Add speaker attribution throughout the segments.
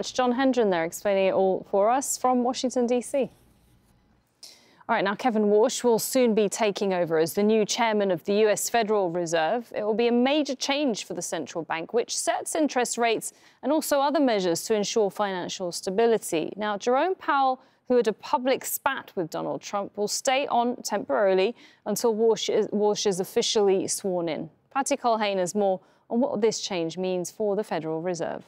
Speaker 1: much. John Hendren there explaining it all for us from Washington, D.C. All right, now Kevin Warsh will soon be taking over as the new chairman of the US Federal Reserve. It will be a major change for the central bank, which sets interest rates and also other measures to ensure financial stability. Now, Jerome Powell, who had a public spat with Donald Trump, will stay on temporarily until Warsh is officially sworn in. Patty Culhane has more on what this change means for the Federal Reserve.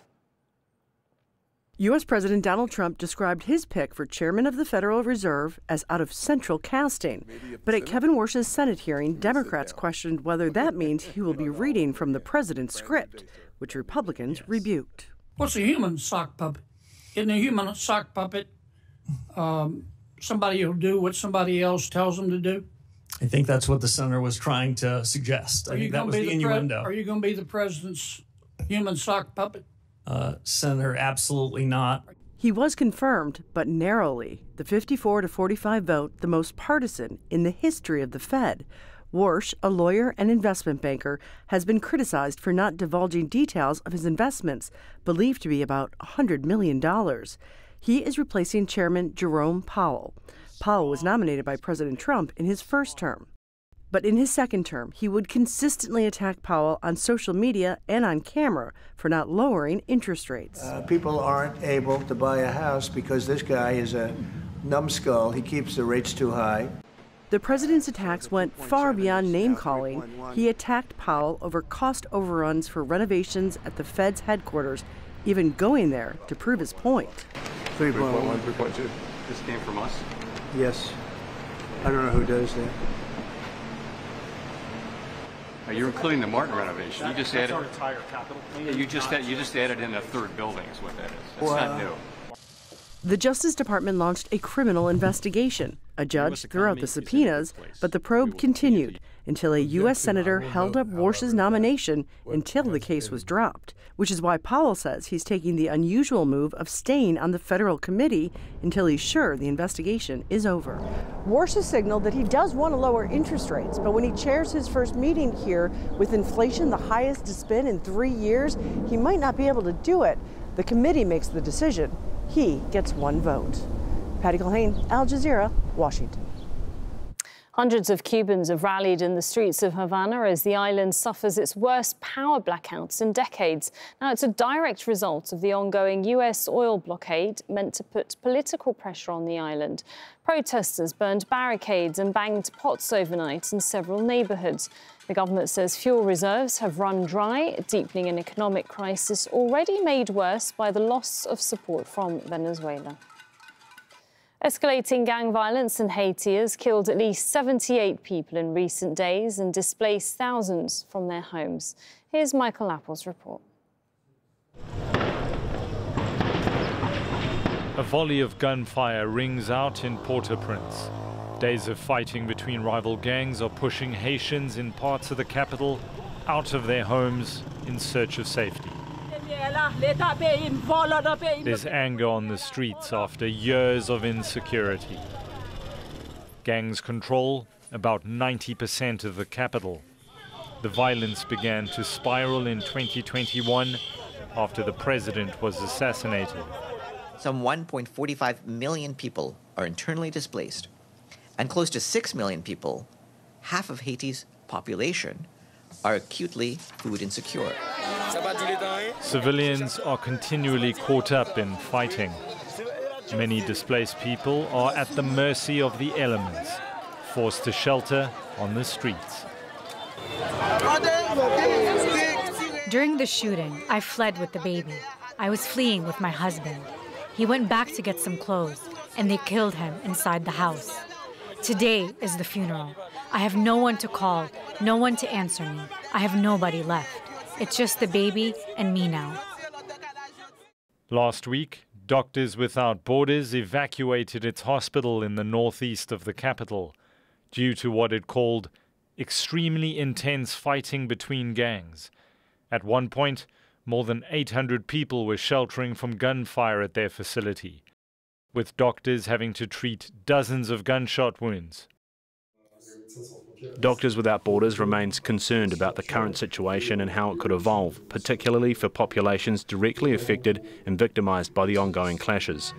Speaker 2: U.S. President Donald Trump described his pick for chairman of the Federal Reserve as out of central casting. But at Kevin Warsh's Senate hearing, Democrats questioned whether that means he will be reading from the president's script, which Republicans rebuked.
Speaker 3: What's a human sock puppet? Isn't a human sock puppet somebody who'll do what somebody else tells them to do?
Speaker 4: I think that's what the senator was trying to suggest. I think that was the innuendo.
Speaker 3: Are you going to be the president's human sock puppet?
Speaker 4: Senator, absolutely not.
Speaker 2: He was confirmed, but narrowly. The 54-45 vote, the most partisan in the history of the Fed. Warsh, a lawyer and investment banker, has been criticized for not divulging details of his investments, believed to be about $100 million. He is replacing Chairman Jerome Powell. Powell was nominated by President Trump in his first term. But in his second term, he would consistently attack Powell on social media and on camera for not lowering interest rates.
Speaker 5: People aren't able to buy a house because this guy is a numbskull. He keeps the rates too high.
Speaker 2: The president's attacks went far beyond name-calling. He attacked Powell over cost overruns for renovations at the Fed's headquarters, even going there to prove his point.
Speaker 5: 3.1,
Speaker 6: 3.2. This came from us?
Speaker 5: Yes. I don't know who does that.
Speaker 6: You're including the Martin renovation. You just added
Speaker 7: our entire capital.
Speaker 6: you just added in a third building is what that is. That's not new.
Speaker 2: The Justice Department launched a criminal investigation. A judge threw out the subpoenas, but the probe continued until a U.S. senator held up Warsh's nomination until the case was dropped, which is why Powell says he's taking the unusual move of staying on the federal committee until he's sure the investigation is over. Warsh has signaled that he does want to lower interest rates, but when he chairs his first meeting here with inflation the highest it's been in 3 years, he might not be able to do it. The committee makes the decision. He gets one vote. Patty Culhane, Al Jazeera, Washington.
Speaker 1: Hundreds of Cubans have rallied in the streets of Havana as the island suffers its worst power blackouts in decades. Now, it's a direct result of the ongoing US oil blockade meant to put political pressure on the island. Protesters burned barricades and banged pots overnight in several neighbourhoods. The government says fuel reserves have run dry, deepening an economic crisis already made worse by the loss of support from Venezuela. Escalating gang violence in Haiti has killed at least 78 people in recent days and displaced thousands from their homes. Here's Michael Apple's report.
Speaker 8: A volley of gunfire rings out in Port-au-Prince. Days of fighting between rival gangs are pushing Haitians in parts of the capital out of their homes in search of safety. There's anger on the streets after years of insecurity. Gangs control about 90% of the capital. The violence began to spiral in 2021 after the president was assassinated.
Speaker 9: Some 1.45 million people are internally displaced, and close to 6 million people, half of Haiti's population, are acutely food insecure.
Speaker 8: Civilians are continually caught up in fighting. Many displaced people are at the mercy of the elements, forced to shelter on the streets.
Speaker 10: During the shooting, I fled with the baby. I was fleeing with my husband. He went back to get some clothes, and they killed him inside the house. Today is the funeral. I have no one to call, no one to answer me. I have nobody left. It's just the baby and me now.
Speaker 8: Last week, Doctors Without Borders evacuated its hospital in the northeast of the capital due to what it called extremely intense fighting between gangs. At one point, more than 800 people were sheltering from gunfire at their facility, with doctors having to treat dozens of gunshot wounds.
Speaker 7: Doctors Without Borders remains concerned about the current situation and how it could evolve, particularly for populations directly affected and victimised by the ongoing clashes.